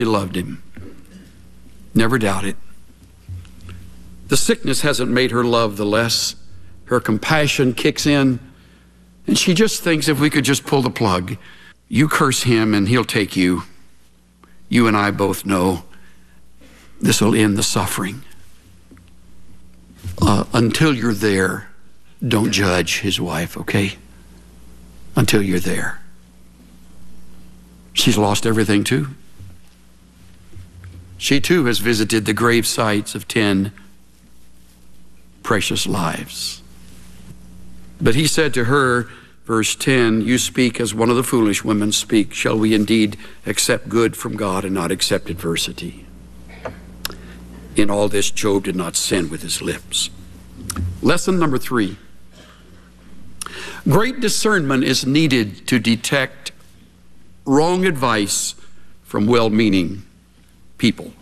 He loved him. Never doubt it. The sickness hasn't made her love the less. Her compassion kicks in, and she just thinks, if we could just pull the plug, you curse him and he'll take you. You and I both know this will end the suffering. Until you're there, don't judge his wife, okay? Until you're there. She's lost everything too. She too has visited the grave sites of 10 precious lives. But he said to her, verse 10, you speak as one of the foolish women speak. Shall we indeed accept good from God and not accept adversity? In all this, Job did not sin with his lips. Lesson number 3. Great discernment is needed to detect wrong advice from well-meaning people.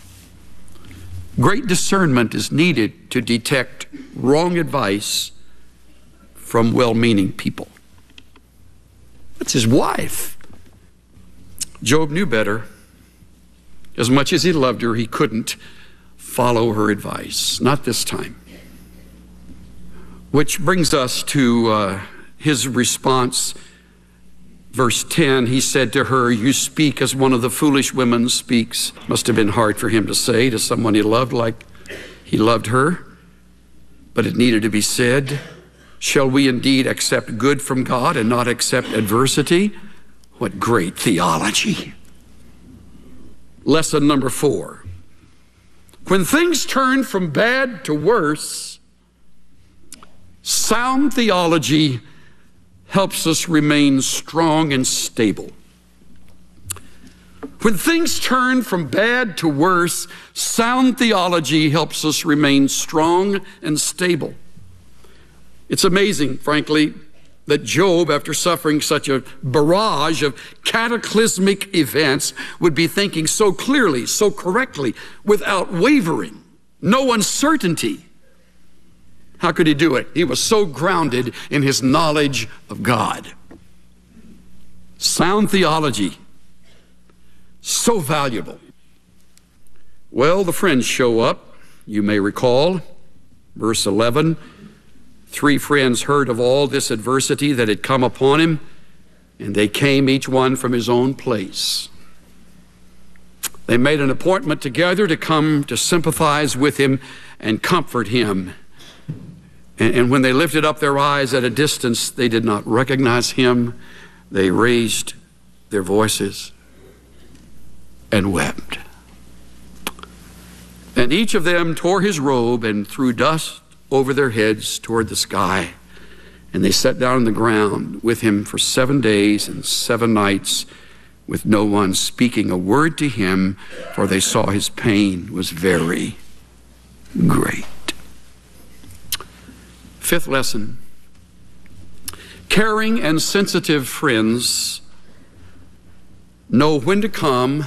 Great discernment is needed to detect wrong advice from well-meaning people. That's his wife. Job knew better. As much as he loved her, he couldn't follow her advice. Not this time. Which brings us to his response. Verse 10, he said to her, you speak as one of the foolish women speaks. Must have been hard for him to say to someone he loved like he loved her. But it needed to be said. Shall we indeed accept good from God and not accept adversity? What great theology. Lesson number 4. When things turn from bad to worse, sound theology helps us remain strong and stable. When things turn from bad to worse, sound theology helps us remain strong and stable. It's amazing, frankly, that Job, after suffering such a barrage of cataclysmic events, would be thinking so clearly, so correctly, without wavering, no uncertainty. How could he do it? He was so grounded in his knowledge of God. Sound theology, so valuable. Well, the friends show up. You may recall, verse 11, 3 friends heard of all this adversity that had come upon him, and they came each one from his own place. They made an appointment together to come to sympathize with him and comfort him. And when they lifted up their eyes at a distance, they did not recognize him. They raised their voices and wept. And each of them tore his robe and threw dust over their heads toward the sky. And they sat down on the ground with him for 7 days and 7 nights, with no one speaking a word to him, for they saw his pain was very great. 5th lesson. Caring and sensitive friends know when to come,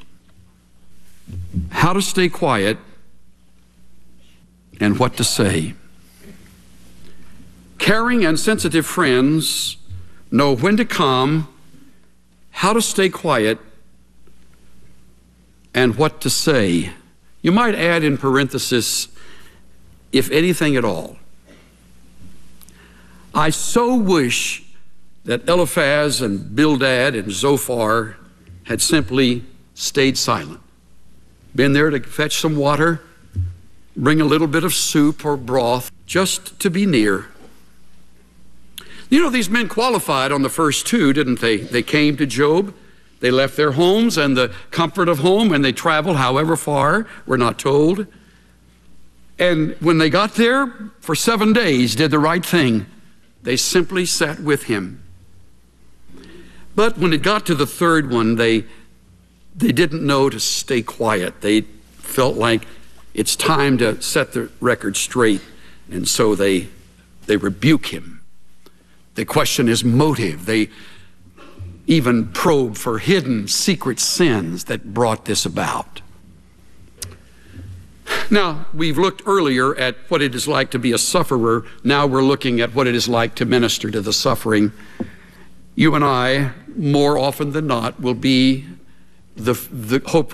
how to stay quiet, and what to say. Caring and sensitive friends know when to come, how to stay quiet, and what to say. You might add in parenthesis, if anything at all. I so wish that Eliphaz and Bildad and Zophar had simply stayed silent. Been there to fetch some water, bring a little bit of soup or broth, just to be near. You know, these men qualified on the first 2, didn't they? They came to Job. They left their homes and the comfort of home, and they traveled however far, we're not told. And when they got there, for 7 days, did the right thing. They simply sat with him. But when it got to the 3rd one, they didn't know to stay quiet. They felt like it's time to set the record straight. And so they rebuke him. They question his motive. They even probe for hidden secret sins that brought this about. Now, we've looked earlier at what it is like to be a sufferer. Now we're looking at what it is like to minister to the suffering. You and I, more often than not, will be the hope